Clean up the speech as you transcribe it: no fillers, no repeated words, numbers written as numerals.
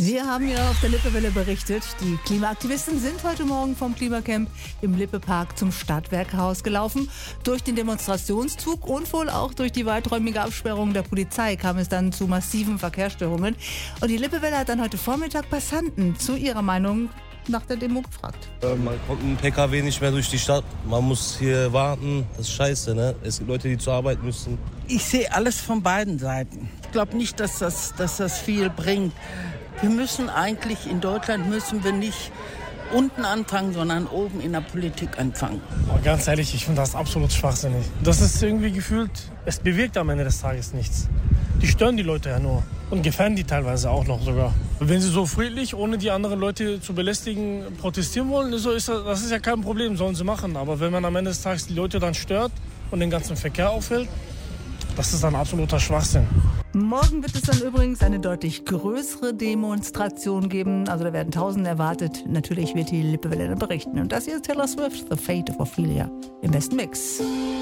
Wir haben ja auf der Lippewelle berichtet, die Klimaaktivisten sind heute Morgen vom Klimacamp im Lippepark zum Stadtwerkehaus gelaufen. Durch den Demonstrationszug und wohl auch durch die weiträumige Absperrung der Polizei kam es dann zu massiven Verkehrsstörungen. Und die Lippewelle hat dann heute Vormittag Passanten zu ihrer Meinung nach der Demo gefragt. Man kommt mit dem PKW nicht mehr durch die Stadt. Man muss hier warten. Das ist scheiße, ne? Es gibt Leute, die zur Arbeit müssen. Ich sehe alles von beiden Seiten. Ich glaube nicht, dass das viel bringt. Wir müssen eigentlich, in Deutschland müssen wir nicht unten anfangen, sondern oben in der Politik anfangen. Ganz ehrlich, ich finde das absolut schwachsinnig. Das ist irgendwie gefühlt, es bewirkt am Ende des Tages nichts. Die stören die Leute ja nur und gefährden die teilweise auch noch sogar. Wenn sie so friedlich, ohne die anderen Leute zu belästigen, protestieren wollen, das ist ja kein Problem, sollen sie machen. Aber wenn man am Ende des Tages die Leute dann stört und den ganzen Verkehr auffällt, das ist dann absoluter Schwachsinn. Morgen wird es dann übrigens eine deutlich größere Demonstration geben. Also da werden Tausende erwartet. Natürlich wird die Lippewelle berichten. Und das hier ist Taylor Swift, The Fate of Ophelia im besten Mix.